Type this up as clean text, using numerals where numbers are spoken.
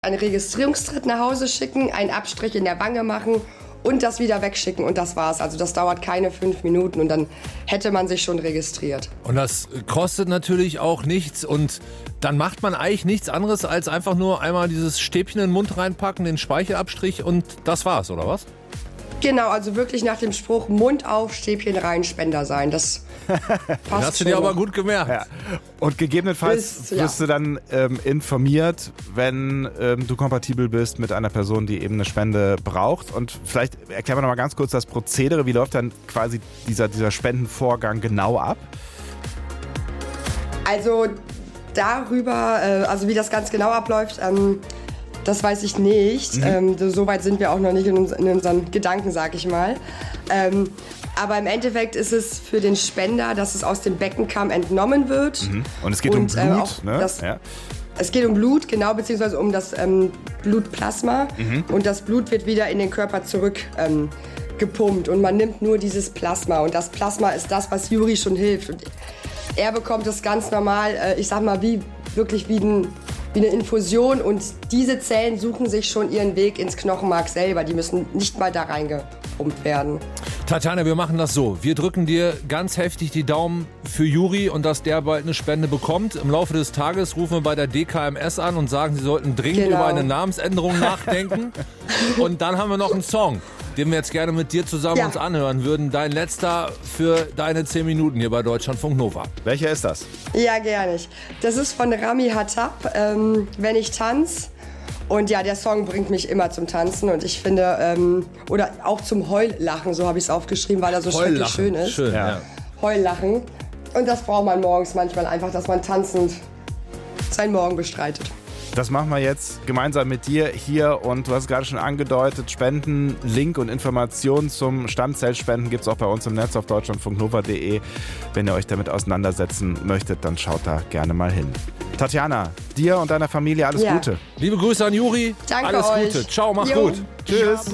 einen Registrierungstritt nach Hause schicken, einen Abstrich in der Wange machen und das wieder wegschicken und das war's. Also das dauert keine 5 Minuten und dann hätte man sich schon registriert. Und das kostet natürlich auch nichts und dann macht man eigentlich nichts anderes als einfach nur einmal dieses Stäbchen in den Mund reinpacken, den Speichelabstrich und das war's, oder was? Genau, also wirklich nach dem Spruch Mund auf, Stäbchen rein, Spender sein. Das passt hast du dir aber gut gemerkt. Ja. Und gegebenenfalls wirst du dann informiert, wenn du kompatibel bist mit einer Person, die eben eine Spende braucht. Und vielleicht erklären wir noch mal ganz kurz das Prozedere. Wie läuft dann quasi dieser Spendenvorgang genau ab? Also darüber, also wie das ganz genau abläuft, das weiß ich nicht. So weit sind wir auch noch nicht in unseren Gedanken, sag ich mal. Aber im Endeffekt ist es für den Spender, dass es aus dem Beckenkamm entnommen wird. Und es geht um Blut, ne? Es geht um Blut, genau, beziehungsweise um das Blutplasma. Und das Blut wird wieder in den Körper zurück gepumpt. Und man nimmt nur dieses Plasma. Und das Plasma ist das, was Juri schon hilft. Und er bekommt es ganz normal, ich sag mal, wie eine Infusion. Und diese Zellen suchen sich schon ihren Weg ins Knochenmark selber. Die müssen nicht mal da reingepumpt werden. Tatjana, wir machen das so. Wir drücken dir ganz heftig die Daumen für Juri und dass der bald eine Spende bekommt. Im Laufe des Tages rufen wir bei der DKMS an und sagen, sie sollten dringend über eine Namensänderung nachdenken. Und dann haben wir noch einen Song, den wir jetzt gerne mit dir zusammen uns anhören würden. Dein letzter für deine 10 Minuten hier bei Deutschlandfunk Nova. Welcher ist das? Ja, gerne. Das ist von Rami Hattab, Wenn ich tanz. Und ja, der Song bringt mich immer zum Tanzen und ich finde, oder auch zum Heullachen, so habe ich es aufgeschrieben, weil er so schrecklich schön ist. Schön, ja. Heullachen. Und das braucht man morgens manchmal einfach, dass man tanzend seinen Morgen bestreitet. Das machen wir jetzt gemeinsam mit dir hier und du hast es gerade schon angedeutet, Spenden, Link und Informationen zum Stammzellspenden gibt es auch bei uns im Netz auf deutschlandfunknova.de. Wenn ihr euch damit auseinandersetzen möchtet, dann schaut da gerne mal hin. Tatjana, dir und deiner Familie alles Gute. Liebe Grüße an Juri. Danke alles euch. Gute. Ciao, mach gut. Tschüss.